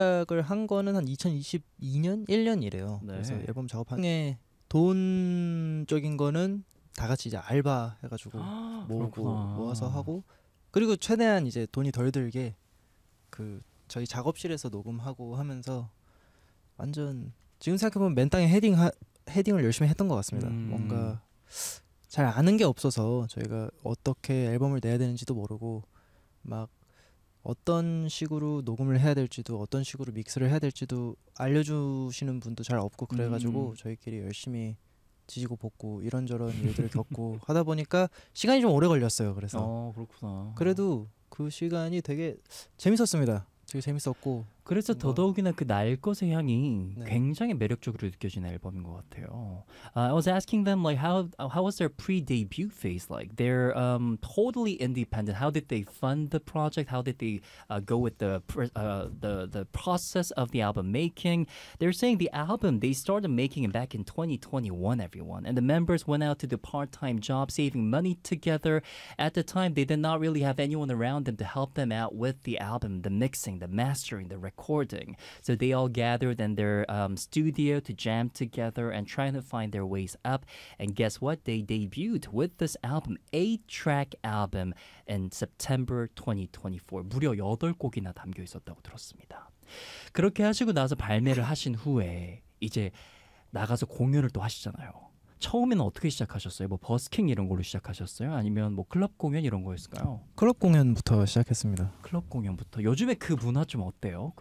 시작을 한 거는 한 2022년 1년이래요. 네. 그래서 앨범 작업하는 돈적인 거는 다 같이 이제 알바 해가지고 모으고 그렇구나. 모아서 하고, 그리고 최대한 이제 돈이 덜 들게 그 저희 작업실에서 녹음하고 하면서 완전 지금 생각해보면 맨 땅에 헤딩을 열심히 했던 것 같습니다. 뭔가 잘 아는 게 없어서 저희가 어떻게 앨범을 내야 되는지도 모르고 막 어떤 식으로 녹음을 해야 될지도 어떤 식으로 믹스를 해야 될지도 알려주시는 분도 잘 없고 그래가지고 저희끼리 열심히 지지고 볶고 이런저런 일들을 겪고 하다 보니까 시간이 좀 오래 걸렸어요. 그래서 그렇구나. 그래도 그 시간이 되게 재밌었습니다. 되게 재밌었고 그래서 뭔가 더더욱이나 그 날 것의 향이 네. 굉장히 매력적으로 느껴지는 앨범인 것 같아요. I was asking them like how was their pre-debut phase like? They're totally independent. How did they fund the project? How did they go with the process of the album making? They're saying the album they started making it back in 2021, everyone, and the members went out to do part-time jobs, saving money together. At the time, they did not really have anyone around them to help them out with the album, the mixing, the mastering, the recording. So they all gathered in their studio to jam together and trying to find their ways up. And guess what? They debuted with this album, 8-track album, in September 2024. 무려 8곡이나 담겨 있었다고 들었습니다. 그렇게 하시고 나서 발매를 하신 후에 이제 나가서 공연을 또 하시잖아요. 처음에는 어떻게 시작하셨어요? 뭐 버스킹 이런 걸로 시작하셨어요? 아니면 뭐 클럽 공연 이런 거였을까요? 클럽 공연부터 시작했습니다. 클럽 공연부터. 요즘에 그 문화 좀 어때요?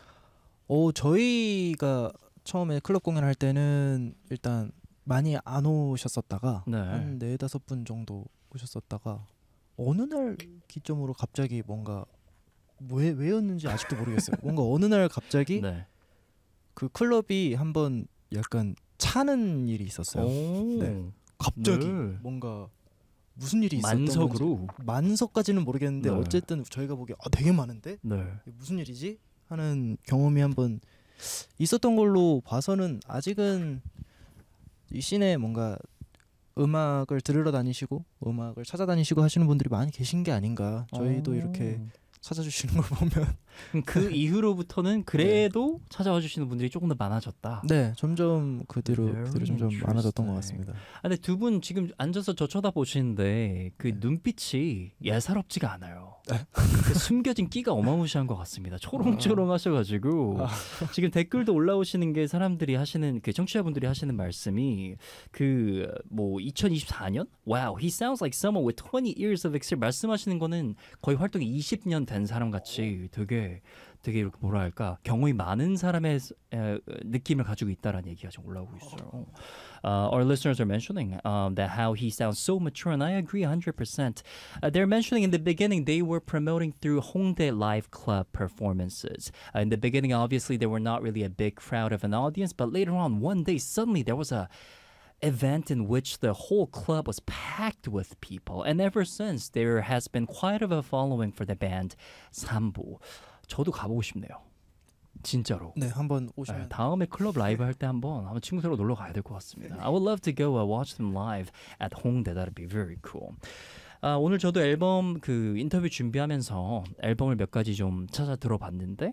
저희가 처음에 클럽 공연할 때는 일단 많이 안 오셨었다가 네. 한 4-5분 정도 오셨었다가 어느 날 기점으로 갑자기 뭔가 왜였는지 아직도 모르겠어요. 뭔가 어느 날 갑자기 네. 그 클럽이 한번 약간 차는 일이 있었어요. 네. 갑자기 뭔가 무슨 일이 있었던 만석으로? 건지 만석까지는 모르겠는데 네. 어쨌든 저희가 보기에 되게 많은데 네. 이게 무슨 일이지? 하는 경험이 한번 있었던 걸로 봐서는 아직은 이 씬에 뭔가 음악을 들으러 다니시고 음악을 찾아다니시고 하시는 분들이 많이 계신 게 아닌가. 저희도 이렇게 찾아주시는 걸 보면 그 이후로부터는 그래도 찾아와 주시는 분들이 조금 더 많아졌다. 네, 점점 그대로 점점 많아졌던 것 같습니다. 근데 두 분 지금 앉아서 저 쳐다보시는데 그 네. 눈빛이 예사롭지가 않아요. 그 숨겨진 끼가 어마무시한 것 같습니다. 초롱초롱 하셔가지고 지금 댓글도 올라오시는 게 사람들이 하시는 그 청취자분들이 하시는 말씀이 그 뭐 2024년? Wow, he sounds like someone with 20 years of experience. 말씀하시는 거는 거의 활동이 20년 된 사람 같이 되게 이렇게 뭐라 할까 경험이 많은 사람의 느낌을 가지고 있다라는 얘기가 좀 올라오고 있어요. Our listeners are mentioning that how he sounds so mature, and I agree 100%. They're mentioning in the beginning they were promoting through Hongdae Live Club performances. In the beginning, obviously, there were not really a big crowd of an audience, but later on, one day, suddenly there was a event in which the whole club was packed with people. And ever since, there has been quite of a following for the band 삼보. 저도 가보고 싶네요. 진짜로. 네, 한번 오시면 네, 다음에 클럽 라이브 할 때 한번 친구들하고 놀러 가야 될 것 같습니다. I would love to go watch them live at Hongdae. That'd be very cool. 오늘 저도 앨범 그 인터뷰 준비하면서 앨범을 몇 가지 좀 찾아 들어봤는데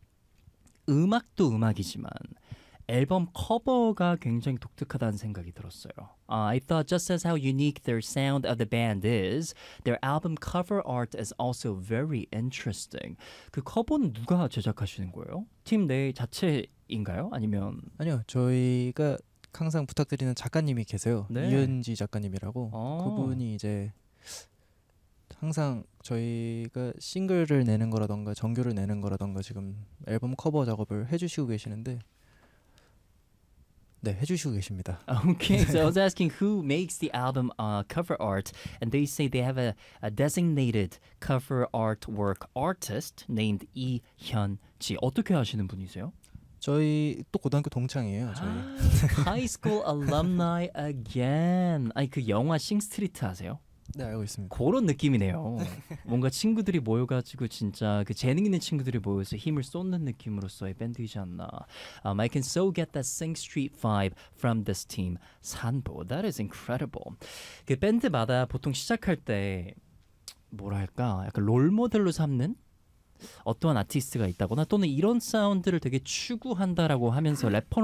음악도 음악이지만 앨범 커버가 굉장히 독특하다는 생각이 들었어요. I thought just as how unique their sound of the band is, their album cover art is also very interesting. 그 커버는 누가 제작하시는 거예요? 팀 내 자체인가요? 아니면 아니요, 저희가 항상 부탁드리는 작가님이 계세요. 네. 이은지 작가님이라고. 그분이 이제 항상 저희가 싱글을 내는 거라던가 정규를 내는 거라던가 지금 앨범 커버 작업을 해주시고 계시는데 네, 해주시고 계십니다. Okay, so I was asking who makes the album cover art, and they say they have a designated cover artwork artist named 이현지. 어떻게 하시는 분이세요? 저희 또 고등학교 동창이에요. 저희. High school alumni again. 아니 그 영화 싱스트리트 아세요? 네, 알고 있습니다. 그런 느낌이네요. 뭔가 친구들이 모여가지고 진짜 그 재능 있는 친구들이 모여서 힘을 쏟는 느낌으로서의 밴드이지 않나. I can so get that Sing Street vibe from this team. 산보. That is incredible. 그 밴드마다 보통 시작할 때 뭐랄까 약간 롤 모델로 삼는 어떠한 아티스트가 있다거나 또는 이런 사운드를 되게 추구한다라고 하면서 래퍼